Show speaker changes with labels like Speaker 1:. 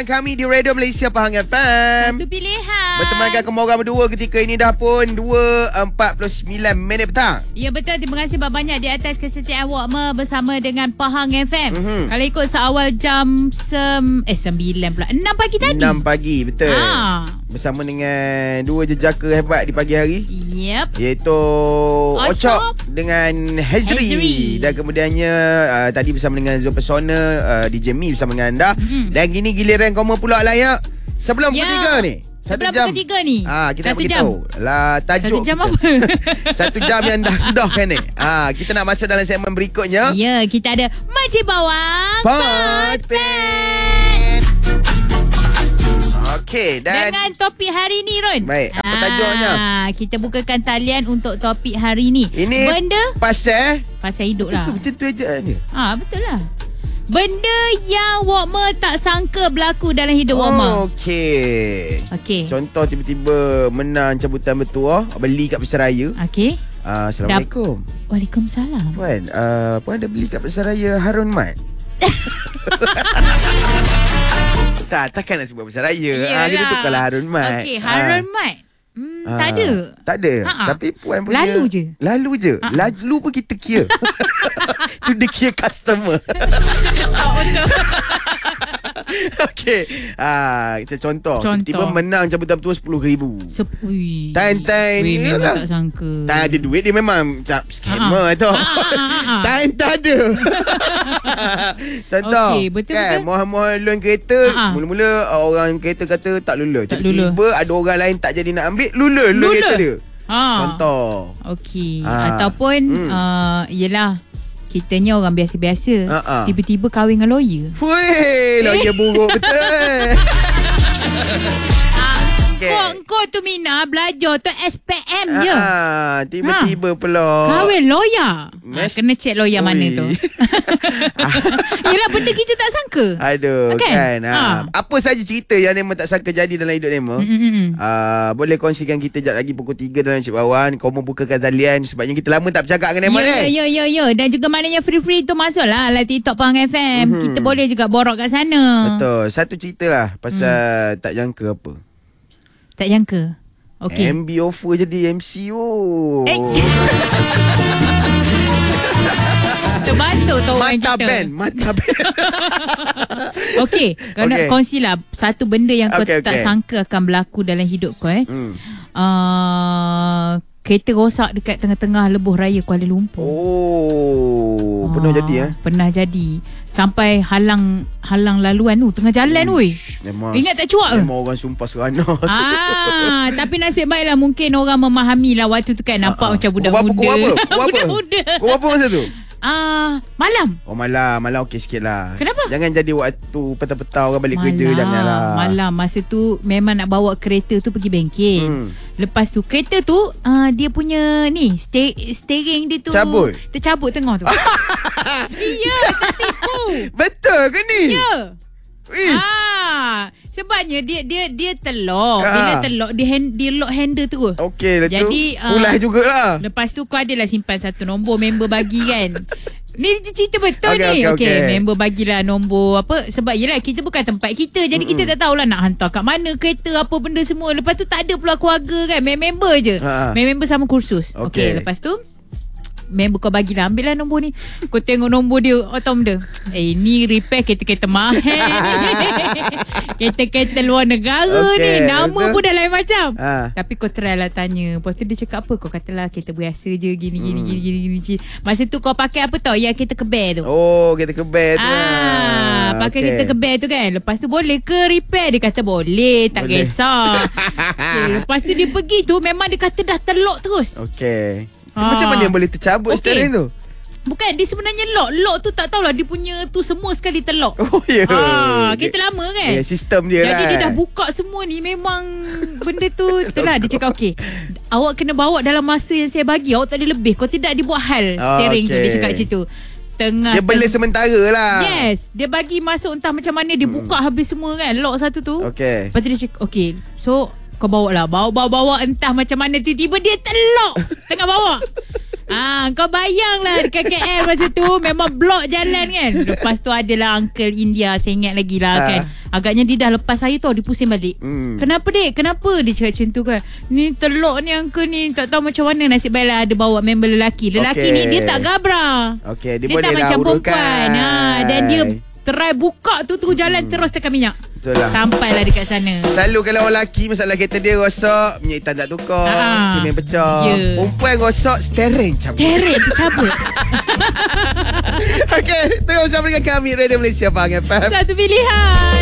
Speaker 1: dengan kami di Radio Malaysia Pahang FM.
Speaker 2: Satu pilihan.
Speaker 1: Bertemankan kamu orang berdua ketika ini dah pun 2.49 minit petang.
Speaker 2: Ya betul, terima kasih banyak di atas kesetiaan awak bersama dengan Pahang FM. Kalau ikut seawal jam 9 pula 6 pagi tadi.
Speaker 1: 6 pagi, betul. Bersama dengan dua jejaka hebat di pagi hari.
Speaker 2: Yep.
Speaker 1: Iaitu Ocok dengan Hazri. Dan kemudiannya tadi bersama dengan Zul Persona, DJ Mi bersama dengan anda. Dan gini giliran kamu pula layak sebelum pukul 3 ni.
Speaker 2: Sebelum pukul 3 ni.
Speaker 1: Kita nak beritahu lah tajuk
Speaker 2: 1 jam
Speaker 1: kita.
Speaker 2: apa?
Speaker 1: 1 jam yang dah sudah kan ni. Kita nak masuk dalam segmen berikutnya.
Speaker 2: Ya, kita ada Makcik Bawang
Speaker 1: Podpad. Okey, dan
Speaker 2: dengan topik hari ni, Ron.
Speaker 1: Baik, apa tajuknya?
Speaker 2: Kita bukakan talian untuk topik hari ni.
Speaker 1: Ini
Speaker 2: benda
Speaker 1: pasal
Speaker 2: hidup lah.
Speaker 1: Macam tu aja dia.
Speaker 2: Betul lah. Benda yang Wakma tak sangka berlaku dalam hidup Wakma.
Speaker 1: Okey. Contoh tiba-tiba menang cabutan bertuah, beli kat Pesaraya.
Speaker 2: Okey.
Speaker 1: Assalamualaikum.
Speaker 2: Waalaikumsalam.
Speaker 1: Puan, puan ada beli kat Pesaraya Harun Mat? Takkan nak sebut Pesaraya. Kita tukarlah Harun Mat.
Speaker 2: Okey, Harun Mat. Tak ada.
Speaker 1: Tak ada. Tapi puan punya Lalu je. Lalu pun kita kira. Tu dia kira customer. Okey. Kita contoh. Tiba menang cabutan bertuah RM10,000. Time
Speaker 2: memang tak sangka.
Speaker 1: Tak ada duit, dia memang scammer tu. Time tak ada. Contoh.
Speaker 2: Okey, betul.
Speaker 1: Mohon loan kereta. Mula-mula orang kereta kata tak lula. Tiba-tiba ada orang lain tak jadi nak ambil, lula kereta dia. Contoh.
Speaker 2: Okey. Ataupun yelah, kitanya orang biasa-biasa. Tiba-tiba kahwin dengan lawyer.
Speaker 1: Weh, lawyer buruk betul.
Speaker 2: Kau tu Mina belajar tu SPM je.
Speaker 1: Tiba-tiba pula
Speaker 2: kahwin lawyer. Kena check lawyer mana tu. Yelah, benda kita tak sangka.
Speaker 1: Aduh, kan. Apa saja cerita yang Nema tak sangka jadi dalam hidup Nema. Boleh kongsikan kita sekejap lagi pukul 3 dalam Cik Bawan. Kau mau bukakan talian sebabnya kita lama tak bercakap dengan Nema kan.
Speaker 2: Ya. Dan juga maknanya free tu masuklah live TikTok Pahang FM. Kita boleh juga borok kat sana.
Speaker 1: Betul. Satu cerita lah pasal tak jangka apa.
Speaker 2: Tak jangka. Okey.
Speaker 1: MB offer jadi MC.
Speaker 2: Terbantu tu orang
Speaker 1: Mata
Speaker 2: kita.
Speaker 1: Mata band.
Speaker 2: Okey, kau nak kongsilah satu benda yang kau tak sangka akan berlaku dalam hidup kau. Kereta rosak dekat tengah-tengah lebuh raya Kuala Lumpur.
Speaker 1: Pernah jadi
Speaker 2: Pernah jadi. Sampai halang laluan tu tengah jalan weh. Ingat tak cuak ke?
Speaker 1: Memang orang sumpah serana.
Speaker 2: Tapi nasib baiklah, mungkin orang memahami lah waktu tu kan. Nampak macam budak muda. Budak-muda.
Speaker 1: Kau apa masa tu?
Speaker 2: Malam.
Speaker 1: Malam okey sikit lah.
Speaker 2: Kenapa?
Speaker 1: Jangan jadi waktu petang-petang orang balik kerja. Janganlah.
Speaker 2: Malam. Masa tu memang nak bawa kereta tu pergi bengkel. Lepas tu kereta tu dia punya ni steering dia tu tercabut tengah tu. Ya, tertipu.
Speaker 1: Betul ke ni?
Speaker 2: Ya. Sebabnya dia telok. Bila telok dia lock handle terus.
Speaker 1: Okey,
Speaker 2: jadi
Speaker 1: ulah jugalah.
Speaker 2: Lepas tu kau adalah simpan satu nombor member bagi kan. Ni cerita betul ni.
Speaker 1: Okey.
Speaker 2: Member bagilah nombor apa. Sebab yelah kita bukan tempat kita. Jadi kita tak tahulah nak hantar kat mana kereta apa benda semua. Lepas tu tak ada pula keluarga kan. Member je. Member sama kursus. Okey, lepas tu member kau bagilah, ambil lah nombor ni. Kau tengok nombor dia, tahu benda. Ni repair kereta-kereta mahal. Kereta-kereta luar negara ni. Nama pun dah lain macam. Tapi kau try lah tanya. Lepas tu dia cakap apa? Kau katalah kereta biasa je, gini. Masa tu kau pakai apa tau? Yang kereta keber tu.
Speaker 1: Kereta keber tu.
Speaker 2: Pakai kereta keber tu kan. Lepas tu boleh ke repair? Dia kata boleh, tak kisah. Lepas tu dia pergi tu, memang dia kata dah terlock terus. Macam mana yang boleh tercabut steering tu? Bukan, dia sebenarnya lock tu tak tahulah, dia punya tu semua sekali terlock. Kereta lama kan.
Speaker 1: Sistem dia
Speaker 2: lah. Jadi dia dah
Speaker 1: buka
Speaker 2: buka semua ni. Memang benda tu itulah dia cakap awak kena bawa dalam masa yang saya bagi. Awak tak ada lebih. Kau tidak dibuat hal steering tu. Dia cakap macam tu.
Speaker 1: Dia bela sementara lah.
Speaker 2: Yes. Dia bagi masuk entah macam mana. Dia buka habis semua kan, lock satu tu. Lepas tu dia cakap so kau bawa entah macam mana, tiba-tiba dia terlock tengah bawa. Kau bayanglah dekat KL masa tu memang blok jalan kan. Lepas tu adalah Uncle India, saya ingat lagi lah kan. Agaknya dia dah lepas saya tau. Dia pusing balik. Kenapa dek? Kenapa dia cakap macam tu kan? Ni telok ni uncle ni, tak tahu macam mana. Nasib baiklah ada bawa member lelaki. Lelaki ni dia tak gabra.
Speaker 1: Dia
Speaker 2: boleh tak macam perempuan. Dan dia try buka tu terus jalan terus tekan minyak.
Speaker 1: Betul lah.
Speaker 2: Sampailah dekat sana.
Speaker 1: Selalu kalau orang lelaki masalah kereta dia rosak, minyak hitam tak tukar, cermin pecah. Perempuan rosak, steering cabut.
Speaker 2: Steering tercabut.
Speaker 1: Okey, terus bersama dengan kami Radio Malaysia Pahang FM.
Speaker 2: Satu pilihan.